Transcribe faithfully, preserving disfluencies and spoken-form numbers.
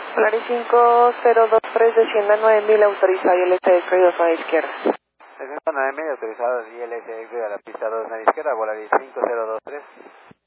Volaris cinco cero dos tres, descienda nueve mil, autorizado y L T D dos a la izquierda. Descienda nueve mil, autorizado y L S X a la pista dos a la izquierda, Volaris cinco cero dos tres.